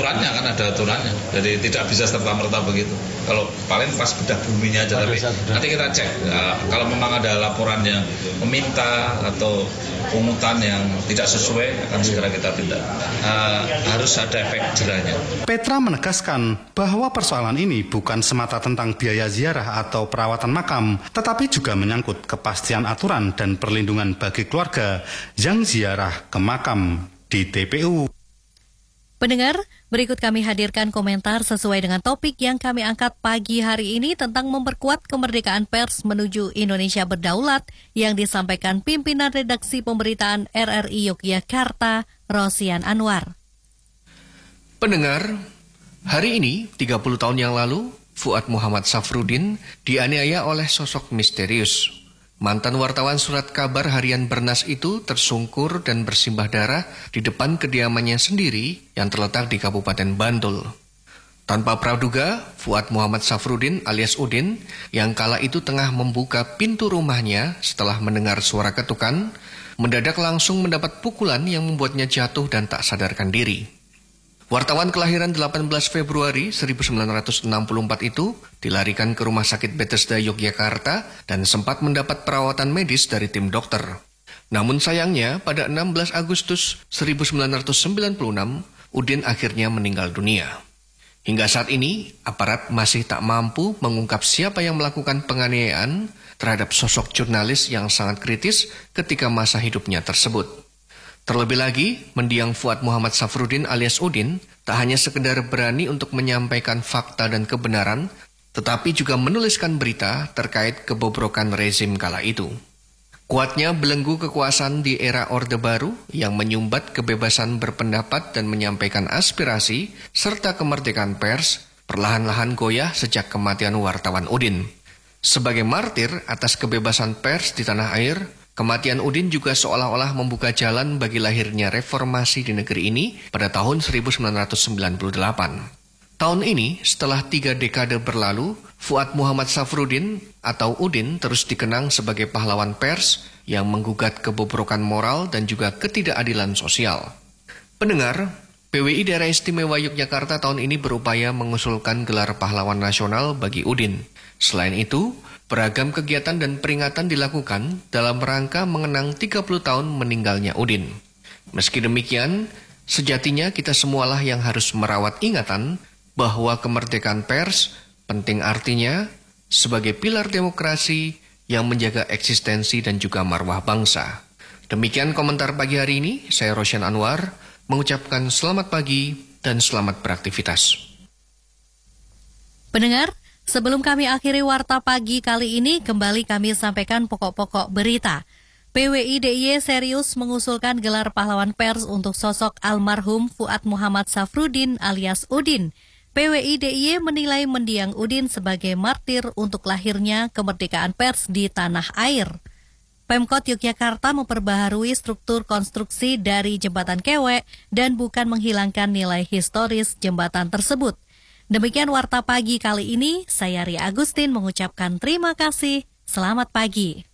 aturannya kan, ada aturannya. Jadi tidak bisa serta-merta begitu. Kalau paling pas bedah buminya aja, tapi nanti kita cek. Kalau memang ada laporan yang meminta atau pungutan yang tidak sesuai, akan segera kita tindak. Harus ada efek jerahnya. Petra menegaskan bahwa persoalan ini bukan semata tentang biaya ziarah atau perawatan makam, tetapi juga menyangkut kepastian aturan dan perlindungan bagi keluarga yang ziarah ke makam di TPU. Pendengar, berikut kami hadirkan komentar sesuai dengan topik yang kami angkat pagi hari ini tentang memperkuat kemerdekaan pers menuju Indonesia berdaulat yang disampaikan pimpinan redaksi pemberitaan RRI Yogyakarta, Rosian Anwar. Pendengar, hari ini 30 tahun yang lalu, Fuad Muhammad Safruddin dianiaya oleh sosok misterius. Mantan wartawan surat kabar harian Bernas itu tersungkur dan bersimbah darah di depan kediamannya sendiri yang terletak di Kabupaten Bantul. Tanpa praduga, Fuad Muhammad Safruddin alias Udin yang kala itu tengah membuka pintu rumahnya setelah mendengar suara ketukan, mendadak langsung mendapat pukulan yang membuatnya jatuh dan tak sadarkan diri. Wartawan kelahiran 18 Februari 1964 itu dilarikan ke Rumah Sakit Bethesda Yogyakarta dan sempat mendapat perawatan medis dari tim dokter. Namun sayangnya pada 16 Agustus 1996, Udin akhirnya meninggal dunia. Hingga saat ini, aparat masih tak mampu mengungkap siapa yang melakukan penganiayaan terhadap sosok jurnalis yang sangat kritis ketika masa hidupnya tersebut. Terlebih lagi, mendiang Fuad Muhammad Safruddin alias Udin tak hanya sekedar berani untuk menyampaikan fakta dan kebenaran, tetapi juga menuliskan berita terkait kebobrokan rezim kala itu. Kuatnya belenggu kekuasaan di era Orde Baru yang menyumbat kebebasan berpendapat dan menyampaikan aspirasi, serta kemerdekaan pers, perlahan-lahan goyah sejak kematian wartawan Udin. Sebagai martir atas kebebasan pers di tanah air, kematian Udin juga seolah-olah membuka jalan bagi lahirnya reformasi di negeri ini pada tahun 1998. Tahun ini, setelah 3 dekade berlalu, Fuad Muhammad Safruddin atau Udin terus dikenang sebagai pahlawan pers yang menggugat kebobrokan moral dan juga ketidakadilan sosial. Pendengar, PWI Daerah Istimewa Yogyakarta tahun ini berupaya mengusulkan gelar pahlawan nasional bagi Udin. Selain itu, beragam kegiatan dan peringatan dilakukan dalam rangka mengenang 30 tahun meninggalnya Udin. Meski demikian, sejatinya kita semualah yang harus merawat ingatan bahwa kemerdekaan pers penting artinya sebagai pilar demokrasi yang menjaga eksistensi dan juga marwah bangsa. Demikian komentar pagi hari ini, saya Rosian Anwar mengucapkan selamat pagi dan selamat beraktivitas. Pendengar, sebelum kami akhiri Warta Pagi kali ini, kembali kami sampaikan pokok-pokok berita. PWI DIY serius mengusulkan gelar pahlawan pers untuk sosok almarhum Fuad Muhammad Safruddin alias Udin. PWI DIY menilai mendiang Udin sebagai martir untuk lahirnya kemerdekaan pers di tanah air. Pemkot Yogyakarta memperbaharui struktur konstruksi dari Jembatan Kewek dan bukan menghilangkan nilai historis jembatan tersebut. Demikian Warta Pagi kali ini, saya Ria Agustin mengucapkan terima kasih. Selamat pagi.